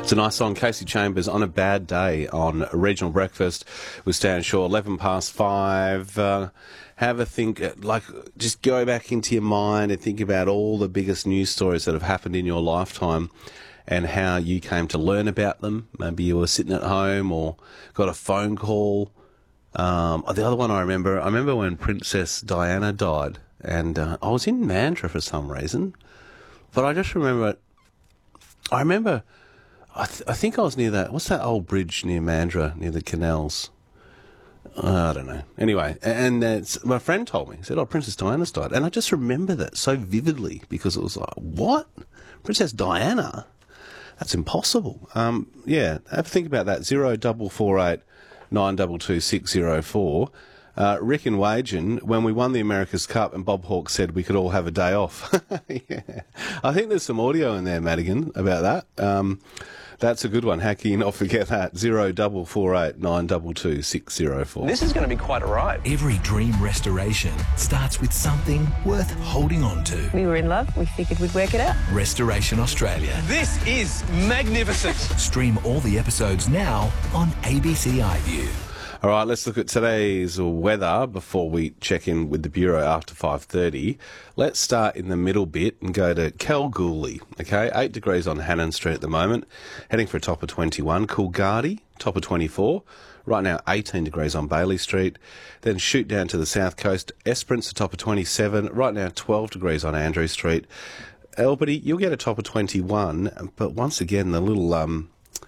It's a nice song, Casey Chambers, On a Bad Day on Regional Breakfast with Stan Shaw, 11 past 5. Have a think, just go back into your mind and think about all the biggest news stories that have happened in your lifetime and how you came to learn about them. Maybe you were sitting at home or got a phone call. The other one I remember when Princess Diana died, and I was in Mandurah for some reason, but I just remember, I think I was near that, what's that old bridge near Mandurah, near the canals? I don't know. Anyway, and my friend told me, he said, Princess Diana's died. And I just remember that so vividly because it was like, what? Princess Diana? That's impossible. Yeah, have a think about that. 0448 922 604. Rick and Wagen, when we won the America's Cup and Bob Hawke said we could all have a day off. Yeah. I think there's some audio in there, Madigan, about that. That's a good one. How can you not forget that? 0448 922 604. This is going to be quite a ride. Every dream restoration starts with something worth holding on to. We were in love. We figured we'd work it out. Restoration Australia. This is magnificent. Stream all the episodes now on ABC iView. All right, let's look at today's weather before we check in with the Bureau after 5:30. Let's start in the middle bit and go to Kalgoorlie, okay? 8 degrees on Hannon Street at the moment, heading for a top of 21. Coolgardie, top of 24. Right now, 18 degrees on Bailey Street. Then shoot down to the south coast. Esperance, a top of 27. Right now, 12 degrees on Andrew Street. Albany, you'll get a top of 21, but once again, the little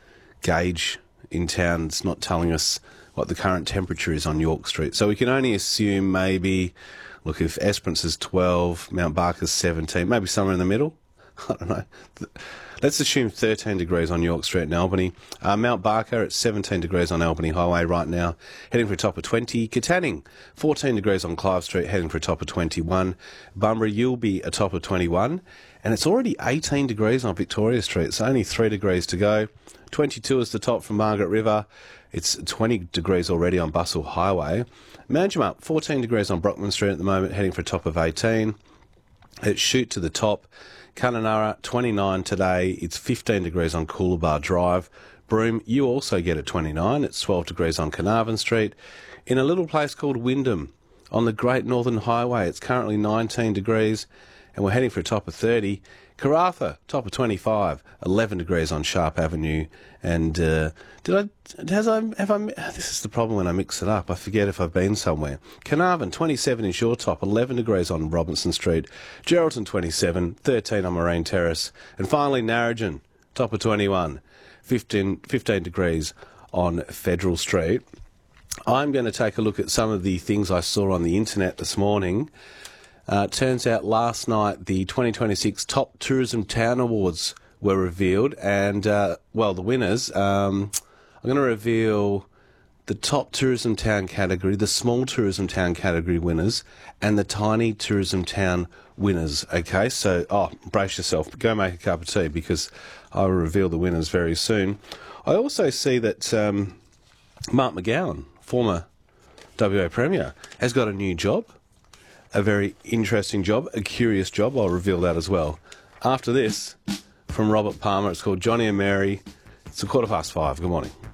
gauge in town's not telling us what the current temperature is on York Street. So we can only assume maybe, look, if Esperance is 12, Mount Barker's 17, maybe somewhere in the middle. I don't know. Let's assume 13 degrees on York Street in Albany. Mount Barker at 17 degrees on Albany Highway right now, heading for a top of 20. Katanning, 14 degrees on Clive Street, heading for a top of 21. Bunbury, you'll be a top of 21. And it's already 18 degrees on Victoria Street, so only 3 degrees to go. 22 is the top from Margaret River. It's 20 degrees already on Bustle Highway. Manjimup, 14 degrees on Brockman Street at the moment, heading for a top of 18. It's shoot to the top. Kununurra, 29 today. It's 15 degrees on Coolabah Drive. Broome, you also get a 29. It's 12 degrees on Carnarvon Street. In a little place called Wyndham, on the Great Northern Highway, it's currently 19 degrees, and we're heading for a top of 30. Karratha, top of 25, 11 degrees on Sharp Avenue. And this is the problem when I mix it up. I forget if I've been somewhere. Carnarvon, 27 is your top, 11 degrees on Robinson Street. Geraldton, 27, 13 on Marine Terrace. And finally, Narrogin, top of 21, 15 degrees on Federal Street. I'm going to take a look at some of the things I saw on the internet this morning. Turns out last night the 2026 Top Tourism Town Awards were revealed, and, the winners. I'm going to reveal the Top Tourism Town category, the Small Tourism Town category winners, and the Tiny Tourism Town winners, okay? So, brace yourself. Go make a cup of tea because I will reveal the winners very soon. I also see that Mark McGowan, former WA Premier, has got a new job. A very interesting job, a curious job. I'll reveal that as well. After this, from Robert Palmer, it's called Johnny and Mary. It's 5:15. Good morning.